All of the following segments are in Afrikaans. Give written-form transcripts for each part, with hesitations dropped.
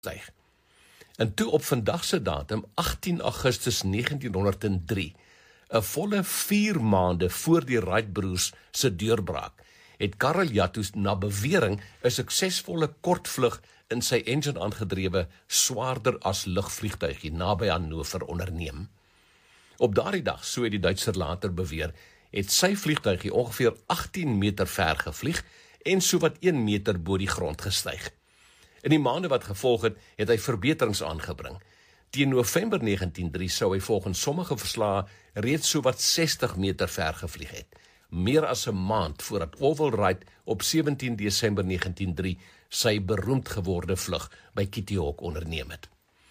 styg. En toe op vandag se datum, 18 Augustus 1903, 'n volle 4 maande voor die Wright-broers se deurbraak, het Karel Yatto na bewering 'n suksesvolle kortvlug in sy engine aangedrewe swaarder as lugvliegtuigie naby Hannover onderneem. Op daardie dag, so het die Duitser later beweer, het sy vliegtuigie ongeveer 18 meter ver gevlieg en sowat 1 meter bo die grond gestyg. In die maande wat gevolg het, het hy verbeterings aangebring. Teen November 1903 sou hy volgens sommige verslae reeds sowat 60 meter ver gevlieg het. Meer as 'n maand voordat Orville Wright op 17 Desember 1903 sy beroemd geworde vlug by Kitty Hawk onderneem het.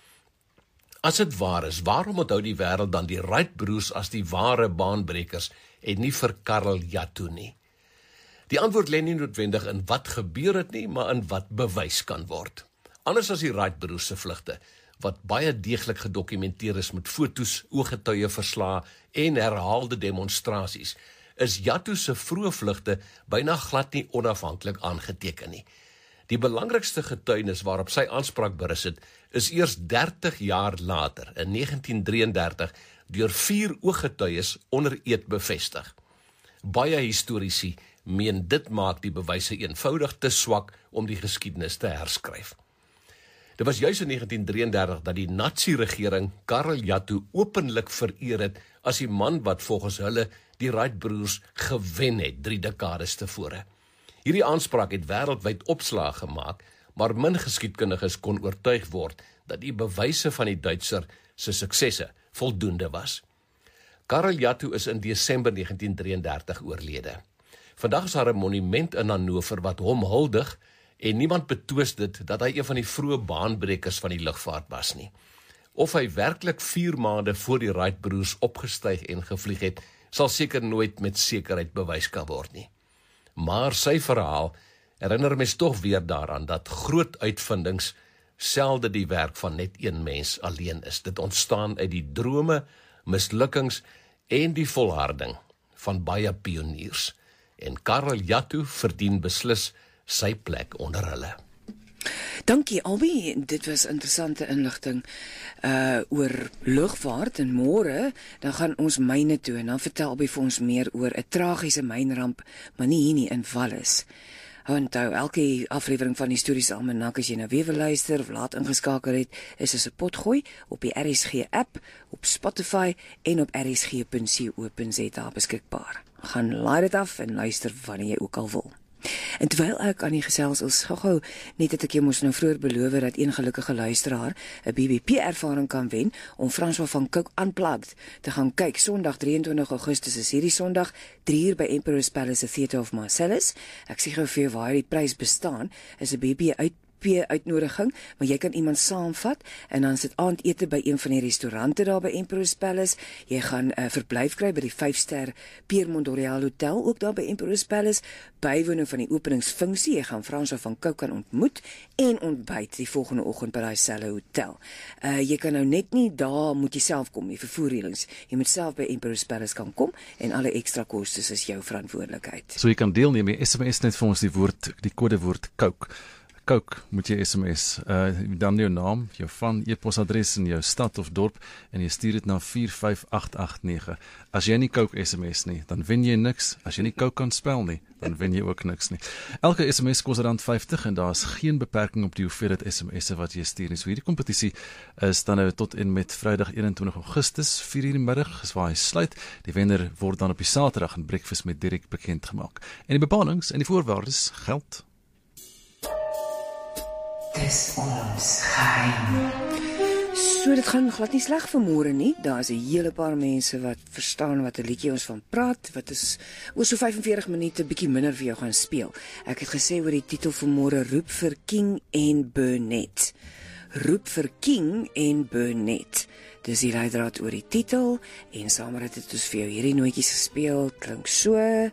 As dit waar is, waarom onthou die wêreld dan die Wright-broers as die ware baanbrekers en nie vir Karel Yatto nie? Die antwoord lê nie noodwendig in wat gebeur het nie, maar in wat bewys kan word. Anders as die Wright-broers se vlugte, wat baie deeglik gedokumenteer is met foto's, ooggetuieverslae en herhaalde demonstrasies, is Yatto se vroeë vlugte byna glad nie onafhanklik aangeteken nie. Die belangrikste getuienis waarop sy aanspraak berus het, is eers 30 jaar later, in 1933, deur 4 ooggetuies onder eed bevestig. Baie historiese meen dit maak die bewyse eenvoudig te swak om die geskiedenis te herskryf. Dit was juis in 1933 dat die Nazi-regering Karel Yatto openlik vereer het as die man wat volgens hulle die Wright-broers gewen het 3 dekades tevore. Hierdie aanspraak het wêreldwyd opslag gemaak, maar min geskiedkundiges kon oortuig word dat die bewyse van die Duitser se suksesse voldoende was. Karel Yatto is in Desember 1933 oorlede. Vandag is daar 'n monument in Hannover wat hom huldig en niemand betwis dit dat hy een van die vroeë baanbrekers van die lugvaart was nie. Of hy werklik 4 maande voor die Wright-broers opgestyg en gevlieg het, sal seker nooit met sekerheid bewys kan word nie. Maar sy verhaal herinner mens tog weer daaraan dat groot uitvindings selde die werk van net een mens alleen is. Dit ontstaan uit die drome, mislukkings en die volharding van baie pioniers. En Karel Yatto verdien beslis sy plek onder hulle. Dankie Albie, dit was interessante inligting oor lugvaart en môre, dan gaan ons myne toe en dan vertel Albie vir ons meer oor 'n tragiese mynramp, maar nie hier nie in Wallis. Onthou, elke aflewering van Historiese Almanak as jy nou weer wil luister of laat ingeskakel het, is as 'n potgooi op die RSG app, op Spotify en op rsg.co.za beskikbaar. Gaan laai dit af en luister wanneer jy ook al wil. En terwyl ek aan die gesels is, gou net het ek jou mos nou vroeër beloof dat een gelukkige luisteraar 'n BBP-ervaring kan wen om François van Cooke Unplugged te gaan kyk. Sondag 23 Augustus is hierdie Sondag, 3 uur by Emperor's Palace, the Theatre of Marcellus. Ek sê gou vir jou waar die prys bestaan, is 'n BBP-uitnodiging, maar jy kan iemand saamvat en dan sit aandete by een van die restaurante daar by Emperor's Palace. Jy gaan verblyf kry by die 5-ster Piermont Royal Hotel, ook daar by Emperor's Palace, bywoning van die openingsfunksie. Jy gaan François van Cooke kan ontmoet en ontbyt die volgende oggend by daai selfe hotel. Jy kan nou net nie daar moet jy self kom, jy vervoerreëlings. Jy moet self by Emperor's Palace kan kom en alle ekstra kostes is jou verantwoordelikheid. So jy kan deelneem, jy SMS net vir ons die kodewoord Cooke. Cooke moet jy SMS, dan jou naam, jou van e-posadres in jou stad of dorp en jy stuur dit na 45889. As jy nie Cooke SMS nie, dan wen jy niks. As jy nie Cooke kan spel nie, dan wen jy ook niks nie. Elke SMS kos R50 en daar is geen beperking op die hoeveelheid SMS'e wat jy stuur nie. So hierdie kompetisie is dan nou tot en met Vrydag 21 Augustus, 4 uur die middag, is waar hy sluit. Die wenner word dan op die Saterdag in Breakfast met Dirk bekend gemaak. En die bepalings en die voorwaardes geld. Dis ons geheim. So, dit gaan glad nie sleg vir môre nie. Daar is 'n hele paar mense wat verstaan wat 'n liedjie ons van praat, wat is oor so 45 minute bietjie minder vir jou gaan speel. Ek het gesê oor die titel van môre, Roep vir King en Burnett. Roep vir King en Burnett. Dis die leidraad oor die titel en saam met dit het ons vir jou hierdie nootjies gespeel. Klink so.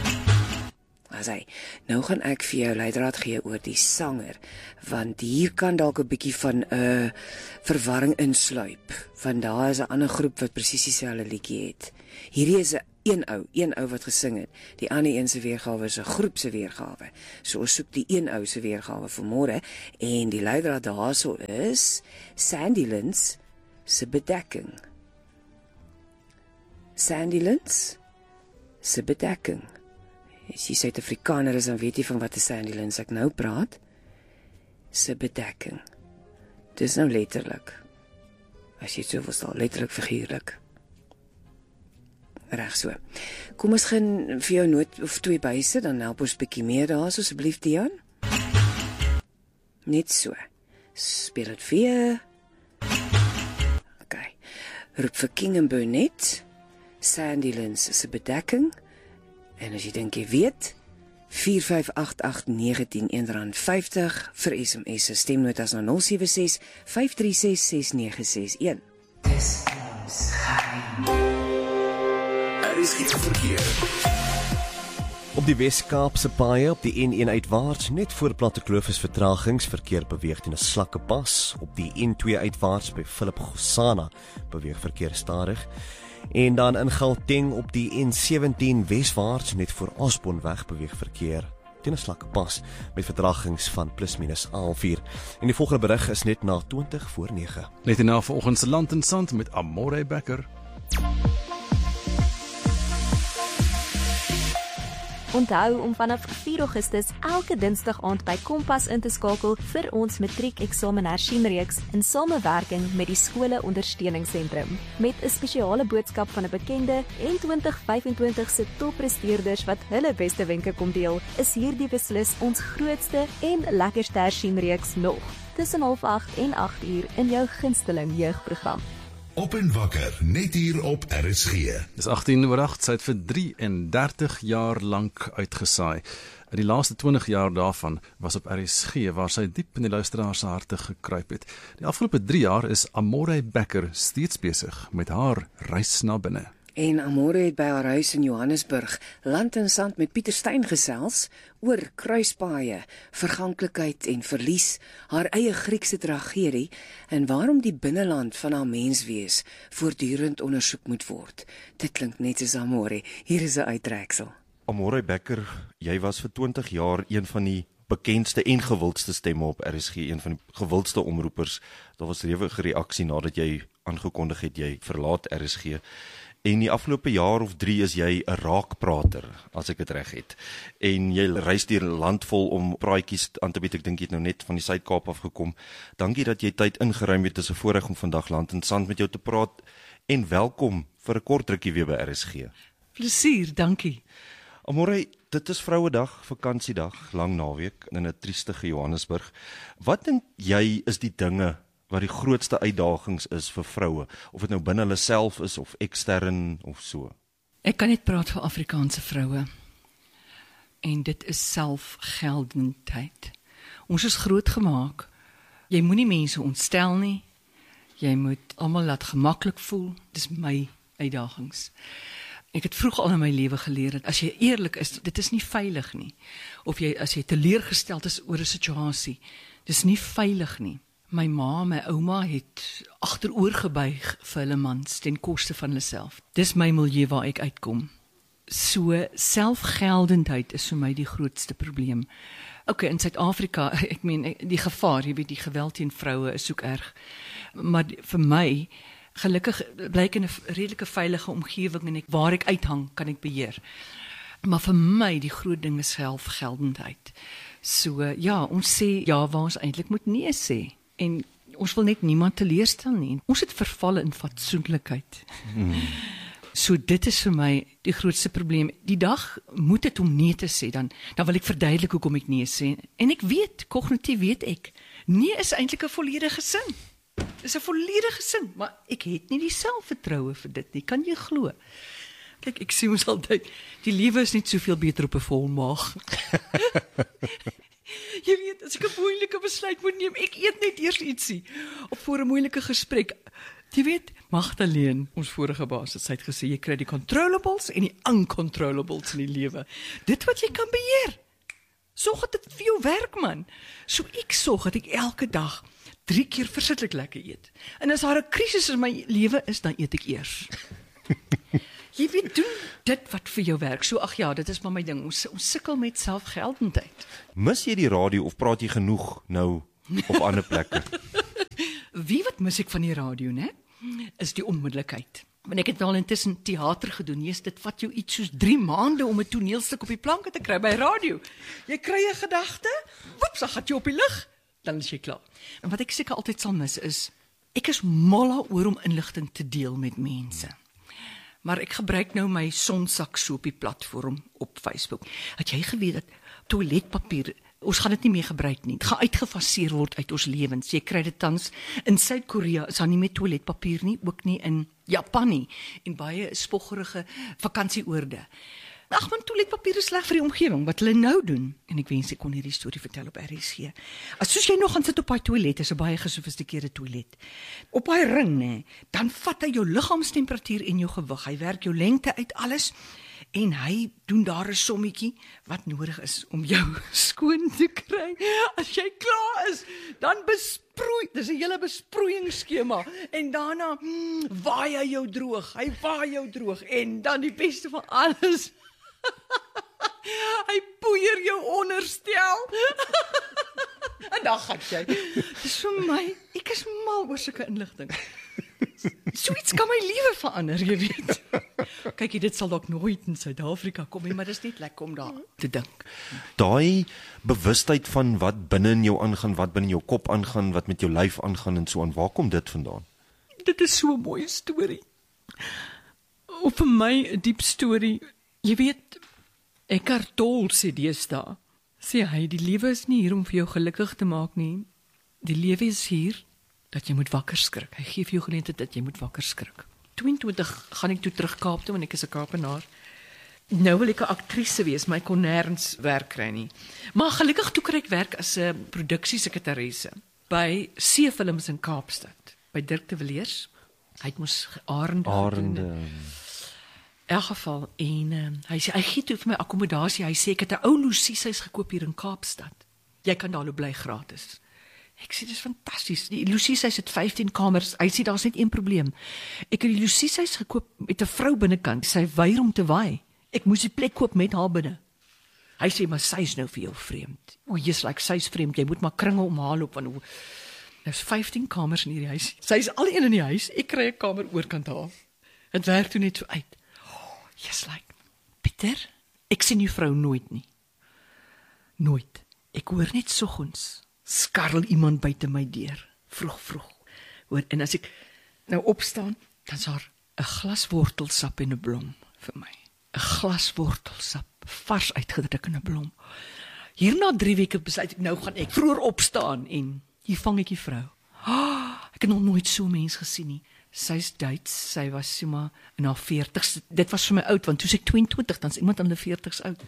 Nou gaan ek vir jou leidraad gee oor die sanger, want hier kan dalk 'n bietjie van 'n verwarring insluip, want daar is 'n ander groep wat presies dieselfde liedjie het. Hierdie is 'n een ou wat gesing het. Die ander een se weergawe is 'n groep se weergawe. So ons soek die een ou se weergawe vir môre en die leidraad daarso is Sandilands se bedekking. Sandilands se bedekking. As jy Suid-Afrikaner is, dan weet jy van wat 'n Sandilands ek nou praat. Se bedekking. Dis nou letterlik. As jy so wil staan, letterlik figuurlik. Reg so. Kom ons gaan vir jou noot of 2 byse, dan help ons bietjie meer daar, asseblief Dian. Net so. Speel dit vir. Okay. Roep vir King en Burnett. Sandilands se bedekking. En as jy dink jy weet, 458819 R1.50 vir SMS se stemnotas na 076 536 6961. Dis ons geheim. Is iets verkeer. Op die Wes-Kaapse paaie op die N1 uitwaarts net voor Plattekloof is vertragings, verkeer beweeg teen 'n slakke pas. Op die N2 uitwaarts by Philip Gosana beweeg verkeer stadig. En dan in Gauteng op die N17 weswaarts net voor Osborneweg beweeg verkeer teen 'n slakke pas met vertragings van +- 11 uur. En die volgende berig is net na 20:09. Net hierna vanoggend se Land en Sand met Amore Becker. Onthou om vanaf 4 Augustus elke Dinsdag aand by Kompas in te skakel vir ons matriek-eksamen hersieningsreeks in samewerking met die skole ondersteuningssentrum. Met 'n spesiale boodskap van 'n bekende en 2025 se toppresteerders wat hulle beste wenke kom deel, is hierdie beslis ons grootste en lekkerste hersieningsreeks nog. Tussen 7:30 en 8 uur in jou gunsteling jeugprogram. Op en wakker, net hier op RSG. Dis 18:08, sy het vir 33 jaar lank uitgesaai. In die laaste 20 jaar daarvan was op RSG, waar sy diep in die luisteraars se harte gekruip het. Die afgelope 3 jaar is Amore Becker steeds besig met haar reis na binne. En Amore het by haar huis in Johannesburg Land en Sand met Pieter Steyn gesels oor kruispaaie, verganklikheid en verlies, haar eie Griekse tragedie en waarom die binneland van haar menswees voortdurend ondersoek moet word. Dit klink net soos Amore. Hier is 'n uittreksel. Amore Becker, jy was vir 20 jaar een van die bekendste en gewildste stemme op RSG, een van die gewildste omroepers. Daar was rewige reaksie nadat jy aangekondig het jy verlaat RSG. En die afgelope jaar of 3 is jy 'n raakprater, as ek dit reg het. En jy reis deur 'n land vol om praatjies aan te bied. Ek dink jy het nou net van die Suid-Kaap afgekom. Dankie dat jy tyd ingeruim het. Dit is 'n voorreg om vandag Land en Sand met jou te praat. En welkom vir 'n kort rukkie weer by RSG. Plesier, dankie. Amore, dit is Vrouedag, vakansiedag, lang naweek in 'n triestige Johannesburg. Wat dink jy is die dinge wat die grootste uitdagings is vir vroue, of dit nou binne hulle self is of ekstern of so? Ek kan net praat vir Afrikaanse vroue. En dit is selfgeldendheid. Ons is groot gemaak. Jy moenie mense ontstel nie. Jy moet almal laat gemaklik voel. Dis my uitdagings. Ek het vroeg al in my lewe geleer dat as jy eerlik is, dit is nie veilig nie. Of as jy teleurgesteld is oor 'n situasie, dis nie veilig nie. My ma, my ouma het agteroor gebuig vir hulle mans ten koste van hulle self. Dis my milieu waar ek uitkom. So selfgeldendheid is vir my die grootste probleem. Okay, in Suid-Afrika, ek meen die gevaar, jy weet, die geweld teen vroue is ook erg. Maar vir my, gelukkig bly ek in 'n redelike veilige omgewing en waar ek uithang, kan ek beheer. Maar vir my die groot ding is selfgeldendheid. So ja, ons sê ja waar ons eintlik moet nee sê. En ons wil net niemand teleurstel nie. Ons het verval in fatsoenlikheid. So dit is vir my die grootste probleem. Die dag moet dit om nee te sê, dan wil ek verduidelik hoekom ek nee sê. En ek weet, kognitief weet ek, nee is eintlik 'n volledige sin. Dis 'n volledige sin, maar ek het nie die selfvertroue vir dit nie. Kan jy glo? Kyk, ek sê ons altyd, die lewe is net soveel beter op 'n vol maag. Jy weet, as ek 'n moeilike besluit moet neem, ek eet net eers ietsie. Of voor 'n moeilike gesprek. Jy weet, Magdalene, ons vorige baas, het gesê, jy kry die controllables en die uncontrollables in die lewe. Dit wat jy kan beheer. Sorg dat dit vir jou werk, man. So ek sorg dat ek elke dag 3 keer verskriklik lekker eet. En as daar 'n krisis in my lewe is, dan eet ek eers. Jy weet, doen dit wat vir jou werk. So ag ja, dit is maar my ding. Ons sukkel met selfgeldendheid. Mis jy die radio of praat jy genoeg nou op ander plekke? Wie wat mis ek van die radio, né? Is die onmiddellikheid. Want ek het wel intussen teater gedoen. Dit vat jou iets soos 3 maande om 'n toneelstuk op die planke te kry by radio. Jy kry 'n gedagte, woeps, dan gaan jy op die lug, dan is jy klaar. En wat ek seker altyd sal mis is, ek is mal oor om inligting te deel met mense. Maar ek gebruik nou my sonsak sopie platform op Facebook. Het jy geweet dat toiletpapier, ons gaan dit nie meer gebruik nie. Dit gaan uitgefaseer word uit ons lewens. Jy kry dit tans in Suid-Korea, is daar nie meer toiletpapier nie, ook nie in Japan nie, en baie spoggerige vakansieoorde. Ag man, toiletpapier is sleg vir die omgewing, wat hulle nou doen. En ek wens ek kon hierdie storie vertel op RSG. As soos jy nog gaan sit op daai toilet, is 'n baie gesofistikeerde toilet. Op daai ring, nê, dan vat hy jou liggaamstemperatuur en jou gewig. Hy werk jou lengte uit alles. En hy doen daar 'n sommetjie wat nodig is om jou skoon te kry. As jy klaar is, dan besproei. Dis 'n hele besproeiingsskema. En daarna waai hy jou droog. Hy waai jou droog. En dan die beste van alles. Hy poeier jou onderstel. En dan gaan jy. Dis vir my, ek is mal oor sulke inligting. Soets kan my lewe verander, jy weet. Kyk, dit sal dalk nooit in Suid-Afrika kom nie, maar dit is net lekker om daar te dink. Daai bewustheid van wat binne in jou aangaan, wat binne in jou kop aangaan, wat met jou lyf aangaan en so aan, waar kom dit vandaan? Dit is so 'n mooi storie. Of vir my 'n diep storie. Jy weet, Eckhart Tolle sê deesdae, sê hy, die lewe is nie hier om vir jou gelukkig te maak nie. Die lewe is hier dat jy moet wakker skrik. Hy gee vir jou geleentheid dat jy moet wakker skrik. 22 gaan ek toe terug Kaap toe, want ek is 'n Kaapenaar. Nou wil ek 'n aktrise wees, maar ek kon nêrens werk kry nie. Maar gelukkig toe kry ek werk as 'n produksiesekretaresse by C-films in Kaapstad, by Dirk de Villiers. Hy het mos Arende. In elk geval, en hy sê, hy gee toe vir my akkommodasie. Hy sê, ek het 'n ou Lucieshuis gekoop hier in Kaapstad. Jy kan daar bly gratis. Ek sê, dis fantasties. Die Lucieshuis het 15 kamers. Hy sê, daar's net een probleem. Ek het die Lucieshuis gekoop met 'n vrou binnekant. Sy weier om te waai. Ek moes die plek koop met haar binne. Hy sê, maar sy's nou vir jou vreemd. O, jy's like, sy's vreemd. Jy moet maar kringe om haar loop, want daar's 15 kamers in hierdie huis. Sy's alleen in die huis. Ek kry 'n kamer oorkant haar. Dit werk toe net so uit. Jy's like, Pieter, ek sien jou vrou nooit nie. Nooit. Ek hoor net soggens skarrel iemand buite my deur, vroeg. Hoor, en as ek nou opstaan, dan is daar 'n glas wortelsap en 'n blom vir my. 'n Glas wortelsap, vars uitgedruk in 'n blom. Hierna 3 weke besluit ek, nou gaan ek vroeër opstaan en hier vang ek die vrou. Ek het nog nooit so 'n mens gesien nie. Sy's Duits, sy was sommer in haar 40s. Dit was vir my oud, want toe ek 22, dan is iemand aan hulle 40s oud.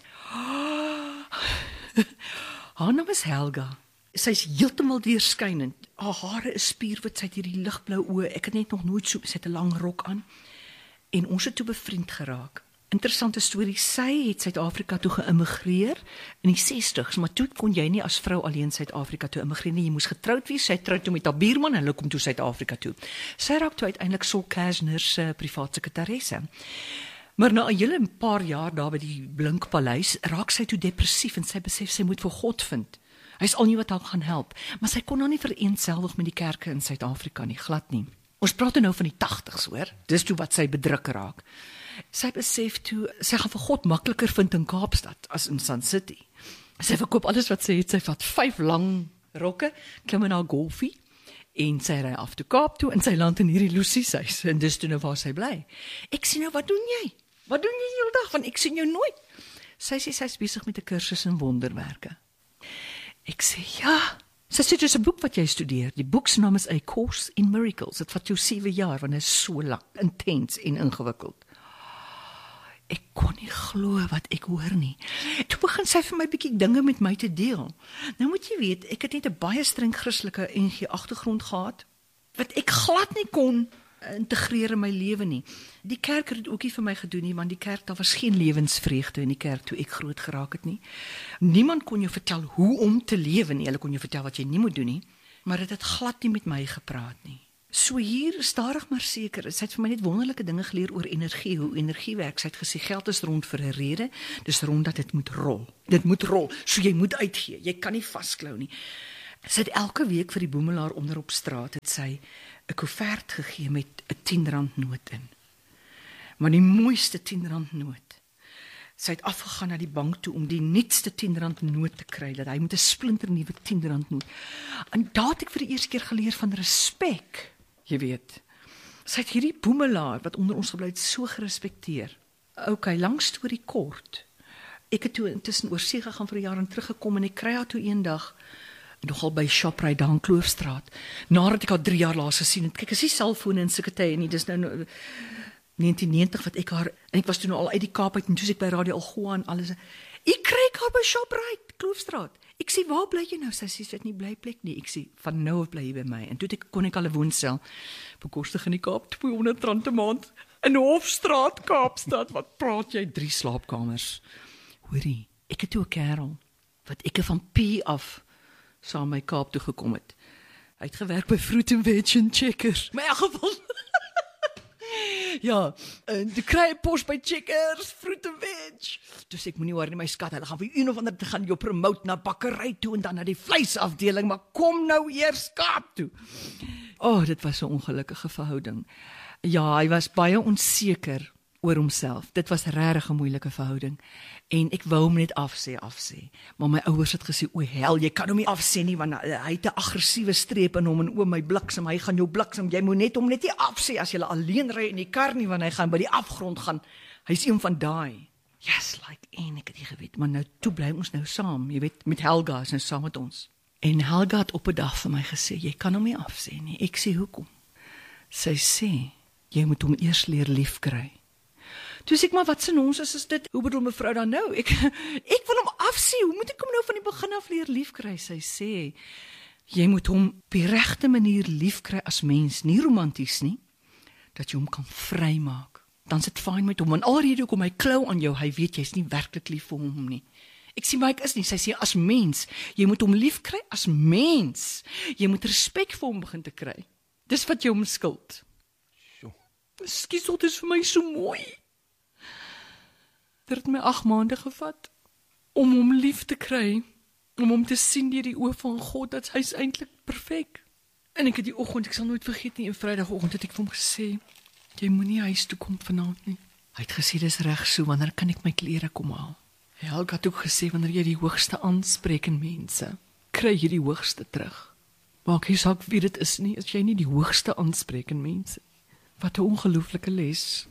Haar naam is Helga. Sy's heeltemal deurskynend. Haar hare is spierwit, sy het hierdie ligblou oë. Ek het net nog nooit so, sy het 'n lang rok aan. En ons het toe bevriend geraak. Interessante storie, sy het Suid-Afrika toe geïmmigreer in die 60s, maar toe kon jy nie as vrou alleen Suid-Afrika toe immigreer nie, jy moes getroud wees. Sy trou toe met haar buurman en hulle kom toe Suid-Afrika toe. Sy raak toe uiteindelik Sol Kasner se privaat sekretaresse. Maar na 'n hele paar jaar daar by die Blinkpaleis, raak sy toe depressief en sy besef sy moet vir God vind. Hy's al nie wat haar gaan help, maar sy kon nou nie vereenselwig met die kerke in Suid-Afrika nie, glad nie. Ons praat nou van die 80s, hoor. Dis toe wat sy bedruk raak. Sy besef toe, sy gaan vir God makliker vind in Kaapstad as in Sun City. Sy verkoop alles wat sy het, sy vat 5 lang rokke, klim in haar golfie, en sy ry af toe Kaap toe, en sy land in hierdie Lucieshuis, en dis toe nou waar sy bly. Ek sê nou, wat doen jy? Wat doen jy die hele dag? Want ek sien jou nooit. Sy sê, sy's besig met 'n kursus in wonderwerke. Ek sê, ja. Sy sê, dis 'n boek wat jy studeer. Die boek se naam is A Course in Miracles. Dit vat jou 7 jaar, want dit is so lank, intens en ingewikkeld. Ek kon nie glo wat ek hoor nie. Toe begin sy vir my bietjie dinge met my te deel. Nou moet jy weet, ek het net 'n baie streng Christelike NG agtergrond gehad, wat ek glad nie kon integreer in my lewe nie. Die kerk het dit ook nie vir my gedoen nie, want die kerk, daar was geen lewensvreugde in die kerk toe ek groot geraak het nie. Niemand kon jou vertel hoe om te lewe nie, hulle kon jou vertel wat jy nie moet doen nie, maar dit het glad nie met my gepraat nie. So hier stadig maar seker. Sy het vir my net wonderlike dinge geleer oor energie, hoe energie werk. Sy het gesê geld is rond vir 'n rede, dis rond dat dit moet rol. Dit moet rol, so jy moet uitgee. Jy kan nie vasklou nie. Sy het elke week vir die boemelaar onder op straat het sy 'n koevert gegee met 'n R10 noot in. Maar die mooiste R10 noot. Sy het afgegaan na die bank toe om die nuutste R10 noot te kry, dat hy moet 'n splinternuwe R10 noot. En daar het ek vir die eerste keer geleer van respek. Jy weet, sy het hierdie boemelaar wat onder ons gebly het so gerespekteer. Okay, lang storie kort. Ek het toe intussen oor see gegaan vir 'n jaar en teruggekom en ek kry haar toe eendag nogal by Shoprite daar in Kloofstraat. Nadat ek haar 3 jaar laas gesien het. Kyk, is die selfone en sulke tye nie, dis nou 1990 wat ek haar, en ek was toe nou al uit die Kaap uit en toe ek by Radio Algoa en alles. Ek kry haar by Shoprite, Kloofstraat. Ek sê, waar bly jy nou? Sy sê, sy het nie blyplek nie. Ek sê, van nou af bly jy by my. En toe kon ek al 'n woonstel bekostig in die Kaap, R200 'n maand, in Hofstraat, Kaapstad. Wat praat jy? 3 slaapkamers. Hoorie, ek het toe 'n kerel, wat ek van P af, saam my Kaap toe gekom het. Hy het gewerk by Fruit and Veg en Checkers. Maar in elk geval, ja, en toe kry ek pos by Checkers, Fruit and Veg. Dus ek moenie worry nie, my skat, hulle gaan vir een of ander te gaan jou promote na bakkery toe en dan na die vleisafdeling, maar kom nou eers Kaap toe. Dit was 'n ongelukkige verhouding. Ja, hy was baie onseker oor homself. Dit was regtig 'n moeilike verhouding. En ek wou hom net afsê. Maar my ouers het gesê, o hel, jy kan hom nie afsê nie, want hy het 'n aggressiewe streep in hom en o my bliksem, hy gaan jou bliksem. Jy moet hom net nie afsê as jy alleen ry in die kar nie, want hy gaan by die afgrond gaan. Hy's een van daai. Yes, like ek het nie geweet, maar nou toe bly ons nou saam, jy weet, met Helga is nou saam met ons. En Helga het op 'n dag vir my gesê, jy kan hom nie afsê nie. Ek sê, hoekom? Sy sê, jy moet hom eers leer lief kry. Toe sê ek, maar wat se nonsens is dit? Hoe bedoel mevrou dan nou? Ek wil hom afsê, hoe moet ek hom nou van die begin af leer lief kry? Sy sê, jy moet hom op die regte manier lief kry as mens, nie romanties nie, dat jy hom kan vrymaak. Dan sit fyn met hom, en alrede hoekom hy klou aan jou, hy weet jy's nie werklik lief vir hom nie. Ek sê, maar ek is nie. Sy sê, as mens, jy moet hom lief kry as mens. Jy moet respek vir hom begin te kry. Dis wat jy hom skuld. Skus, dit is vir my so mooi. Dit het my 8 maande gevat om hom lief te kry, om hom te sien deur die oë van God, dat hy's eintlik perfek. En ek het die oggend, ek sal nooit vergeet nie, 'n Vrydagoggend het ek vir hom gesê, jy moenie huis toe kom vanaand nie. Hy het gesê, dis reg so, wanneer kan ek my klere kom haal? Helga het ook gesê, wanneer jy die hoogste aanspreek in mense, kry jy die hoogste terug. Maak nie saak wie dit is nie, as jy nie die hoogste aanspreek in mense. Wat 'n ongelooflike les.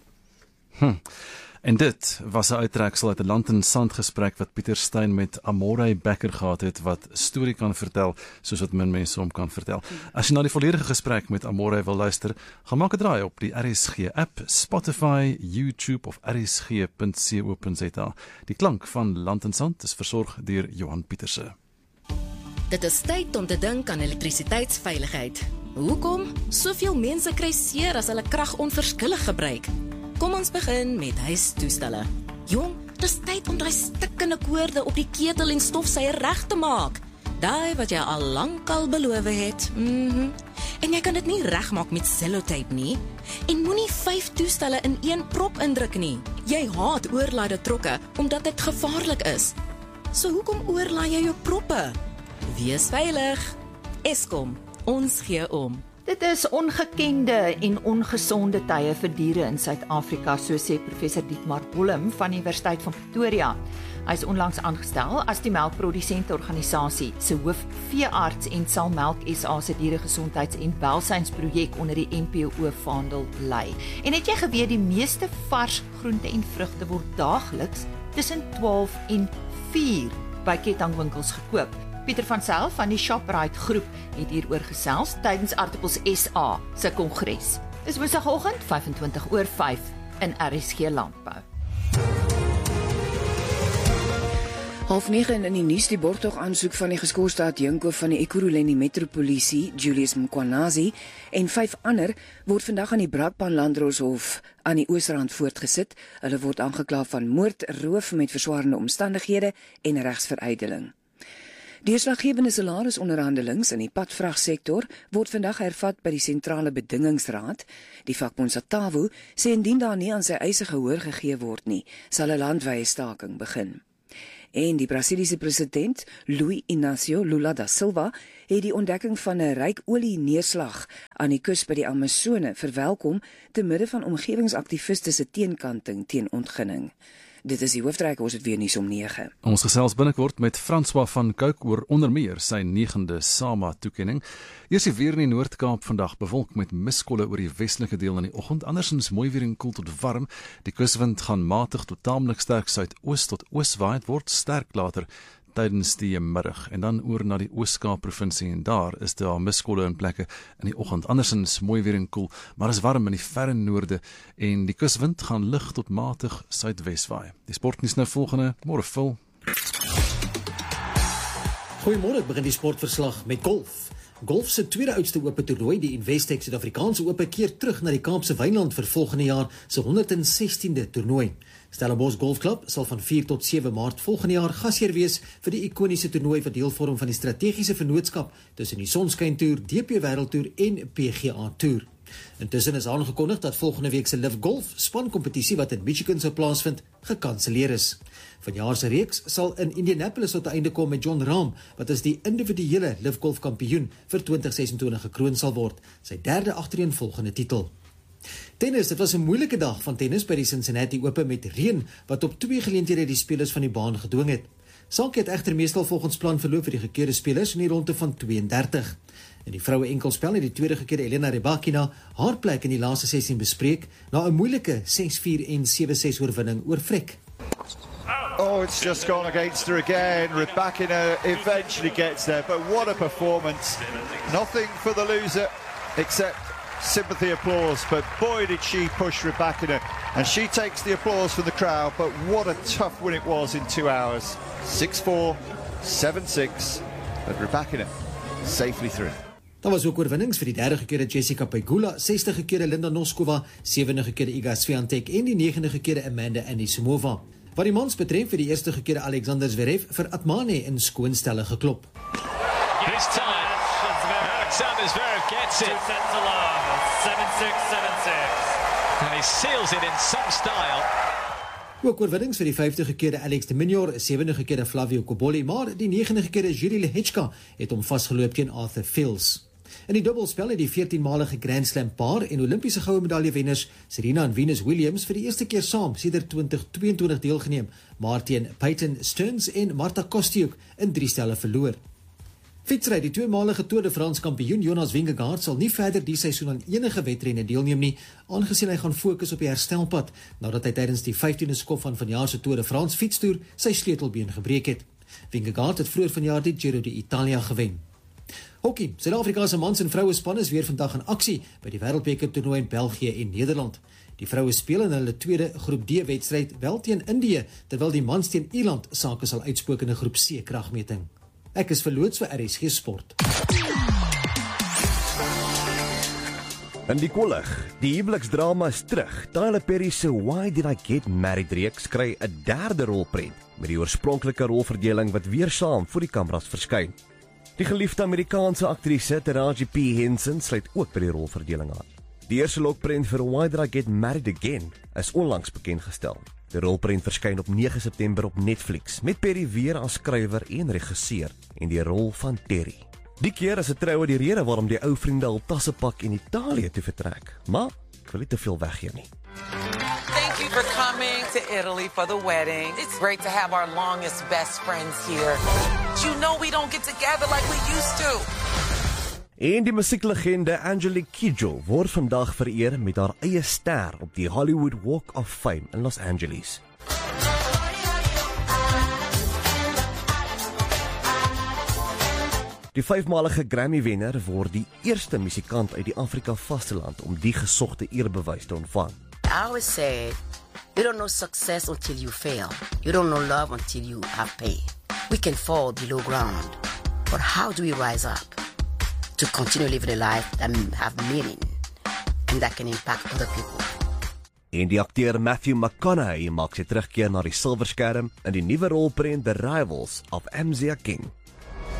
En dit was 'n uittreksel uit 'n land en sand gesprek wat Pieter Steyn met Amorey Becker gehad het, wat storie kan vertel soos wat min mense hom kan vertel. As jy na die volledige gesprek met Amorey wil luister, gaan maak 'n draai op die RSG app, Spotify, YouTube of rsg.co.za. Die klank van Land en Sand is versorg deur Johan Pieterse. Dit is tyd om te dink aan elektrisiteitsveiligheid. Hoekom? Soveel mense kry seer as hulle krag onverskillig gebruik. Kom ons begin met huistoestelle. Jong, dis tyd om daai stikkende koorde op die ketel en stofsuier reg te maak. Daai wat jy al lankal beloof het. En jy kan dit nie regmaak met sellotape nie. En moenie 5 toestelle in een prop indruk nie. Jy haat oorlaaide trokke omdat dit gevaarlik is. So hoekom oorlaai jy jou proppe? Wees veilig. Eskom, ons gee om. Dit is ongekende en ongesonde tye vir diere in Suid-Afrika, so sê professor Dietmar Bollem van die Universiteit van Pretoria. Hy is onlangs aangestel as die melkprodusenteorganisasie se hoofveearts en sal Melk SA se dieregesondheids- en welsynsprojek onder die MPO-vaandel lei. En het jy geweet die meeste vars groente en vrugte word daagliks tussen 12 en 4 by kettingwinkels gekoop? Pieter van Sail van die Shoprite groep het hieroor gesels tydens Aartappels SA se kongres. Dis Woensdagoggend 5:25 in RSG Landbou. 8:30 in die nuus, die borgtog aansoek van die geskorste adjunko van die Ekurhuleni Metropolisie, Julius Mkwanazi, en 5 ander word vandag aan die Brakpan Landdroshof aan die Oosrand voortgesit. Hulle word aangekla van moord, roof met verswaarende omstandighede en regsverydeling. Deurslaggewende salarisonderhandelings in die padvragsektor word vandag hervat by die sentrale bedingingsraad. Die vakbond SATAWU sê indien daar nie aan sy eise gehoor gegee word nie, sal 'n landwyse staking begin. En die Brasiliese president, Luiz Inácio Lula da Silva, het die ontdekking van 'n ryk olie-neerslag aan die kus by die Amazone verwelkom te midde van omgewingsaktiviste se teenkanting teen ontginning. Dit is die hoofdryk, ons het weer nuus om 9. Ons gesels binnekort met François van Cooke oor onder meer sy 9de SAMA-toekenning. Eers die weer in die Noord-Kaap vandag bewolk met miskolle oor die westelike deel in die oggend, andersins mooi weer en koel tot warm. Die kuswind gaan matig tot taamlik sterk suidoos tot oos waai, word sterk later tydens die middag en dan oor na die Oos-Kaap provinsie en daar is daar miskolle in plekke in die oggend. Andersins mooi weer en koel, maar is warm in die verre noorde en die kuswind gaan lig tot matig suidwes waai. Die sportnuus nou volgende, môre vol. Goeiemôre, begin die sportverslag met golf. Golf se tweede oudste ope toernooi, die Investec Suid-Afrikaanse Ope, keer terug na die Kaapse Wynland vir volgende jaar se 116de toernooi. Stellenbosch Golfklub sal van 4 tot 7 Maart volgende jaar gasheer wees vir die ikoniese toernooi wat deel vorm van die strategiese vennootskap tussen die Sonskyn Tour, DP Wêreldtoer en PGA Tour. Intussen is aangekondig dat volgende week se Live Golf spankompetisie wat in Michigan sou plaasvind, gekanselleer is. Vanjaar se reeks sal in Indianapolis tot einde kom met Jon Rahm, wat as die individuele Live Golf kampioen vir 2026 gekroon sal word, sy derde agtereenvolgende titel. Tennis, dit was 'n moeilike dag van tennis by die Cincinnati Ope met reën wat op 2 geleenthede die spelers van die baan gedwing het. Sake het egter meestal volgens plan verloop vir die gekeerde spelers in die ronde van 32. In die vroue enkelspel het die tweede gekeerde Elena Rybakina haar plek in die laaste 16 bespreek na 'n moeilike 6-4 en 7-6 oorwinning oor Frek. Oh, it's just gone against her again. Rybakina eventually gets there, but what a performance. Nothing for the loser except sympathy applause, but boy did she push Rybakina, and she takes the applause from the crowd, but what a tough win it was in 2 hours. 6-4, 7-6, but Rybakina safely through. Daar was ook oorwinnings vir die derde gekeerde Jessica Pegula, 60 gekeerde Linda Noskova, 70 gekeerde Iga Swiatek en die 9de gekeerde Amanda Anisimova. Wat die mans betref vir die eerste gekeerde Alexander Zverev vir Atmane in skoonstelle geklop. This time, Alexander Zverev gets it. 7-6, 7-6. And he seals it in some style. Ook oorwinnings vir die 5de gekeerde Alex de Minaur, 7de gekeerde Flavio Cobolli, maar die 9de gekeerde Jiri Lehechka het hom vasgeloop teen Arthur Fils. In die dubbelspel het die 14-malige Grand Slam paar en Olimpiese goue medaillewenners Serena en Venus Williams vir die eerste keer saam sedert 2022 deelgeneem, maar teen Peyton Stearns en Marta Kostyuk in 3 stelle verloor. Fietsry, die tweemalige Tour de France kampioen Jonas Vingegaard sal nie verder die seisoen aan enige wedrenne deelneem nie, aangesien hy gaan fokus op die herstelpad, nadat hy tydens die 15de skop van vanjaar se Tour de France fietstoer sy sleutelbeen gebreek het. Vingegaard het vroeër vanjaar die Giro d'Italia gewen. Hockey, Suid-Afrika se mans en vroue span is weer vandag in aksie by die Wêreldbeker toernooi in België en Nederland. Die vroue speel in hulle tweede groep D wedstryd wel teen Indië, terwyl die mans teen Ierland sake sal uitspook in 'n groep C kragmeting. Ek is verloots vir RSG Sport. In die kollig, die huweliksdrama is terug. Tyler Perry se Why Did I Get Married reeks kry 'n derde rolprent met die oorspronklike rolverdeling wat weer saam voor die kameras verskyn. Die geliefde Amerikaanse aktrise Taraji P. Henson sluit ook by die rolverdeling aan. Die eerste lokprent vir Why Did I Get Married Again is onlangs bekendgestel. Die rolprent verskyn op 9 September op Netflix, met Perry weer as skrywer en regisseur en die rol van Terry. Die keer is 'n troue die rede waarom die ou vriende al tasse pak in Italië toe vertrek, maar ek wil nie te veel weggee nie. Thank you for coming to Italy for the wedding. It's great to have our longest best friends here. You know we don't get together like we used to. En die musieklegende Angelique Kidjo word vandag vereer met haar eie ster op die Hollywood Walk of Fame in Los Angeles. Die 5-malige Grammy-wenner word die eerste musikant uit die Afrika vasteland om die gesogte eerbewys te ontvang. I always say, you don't know success until you fail. You don't know love until you have pain. We can fall below ground, but how do we rise up to continue living a life that have meaning and that can impact other people? En die akteur Matthew McConaughey maak sy terugkeer na die silverskerm in die nuwe rolprent The Rivals of Amzia King.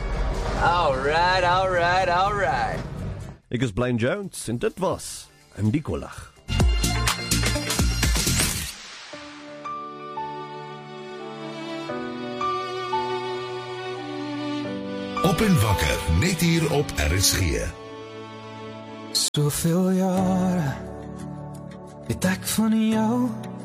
Alright. Ek is Blaine Jones en dit was Indikolag. Op en wakker, net hier op RSG. Soveel jare het ek van jou